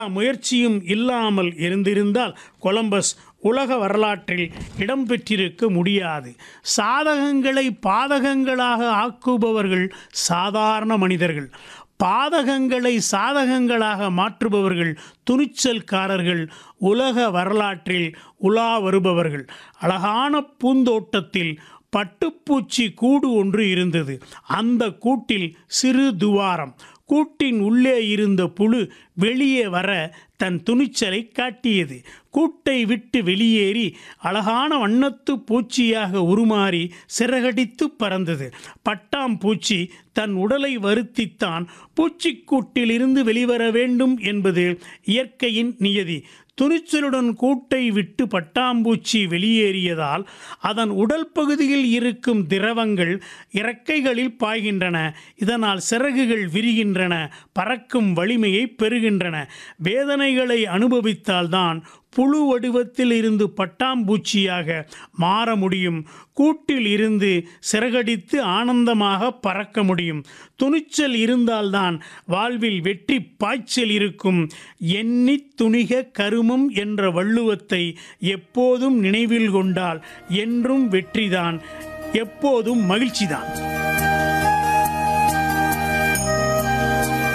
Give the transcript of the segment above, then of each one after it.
முயற்சியும் இல்லாமல் இருந்திருந்தால் கொலம்பஸ் உலக வரலாற்றில் இடம்பெற்றிருக்க முடியாது. சாதகங்களை பாதகங்களாக ஆக்குபவர்கள் சாதாரண மனிதர்கள். பாதகங்களை சாதகங்களாக மாற்றுபவர்கள் துணிச்சல்காரர்கள், உலக வரலாற்றில் உலா வருபவர்கள். அழகான பூந்தோட்டத்தில் பட்டுப்பூச்சி கூடு ஒன்று இருந்தது. அந்த கூட்டில் சிறு துவாரம். கூட்டின் உள்ளே இருந்த புழு வெளியே வர தன் துணிச்சலை காட்டியது. கூட்டை விட்டு வெளியேறி அழகான வண்ணத்து பூச்சியாக உருமாறி சிறகடித்து பறந்தது. பட்டாம்பூச்சி தன் உடலை வருத்தித்தான் பூச்சிக்கூட்டிலிருந்து வெளிவர வேண்டும் என்பது இயற்கையின் நியதி. துணிச்சலுடன் கூட்டை விட்டு பட்டாம்பூச்சி வெளியேறியதால் அதன் உடல் பகுதியில் இருக்கும் திரவங்கள் இறக்கைகளில் பாய்கின்றன. இதனால் சிறகுகள் விரிகின்றன, பறக்கும் வலிமையை பெறுகின்றன. வேதனைகளை அனுபவித்தால்தான் புழு வடிவத்தில் இருந்து பட்டாம்பூச்சியாக மாற முடியும். கூட்டில் இருந்து சிறகடித்து ஆனந்தமாக பறக்க முடியும். துணிச்சல் இருந்தால்தான் வாழ்வில் வெற்றி பாய்ச்சல் இருக்கும். எண்ணி துணிக கருமம் என்ற வள்ளுவத்தை எப்போதும் நினைவில் கொண்டால் என்றும் வெற்றிதான், எப்போதும் மகிழ்ச்சிதான்.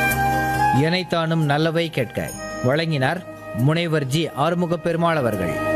இணைத்தானும் நல்லவை கேட்க வழங்கினார் முனைவர் ஜி ஆறுமுக பெருமாள் அவர்கள்.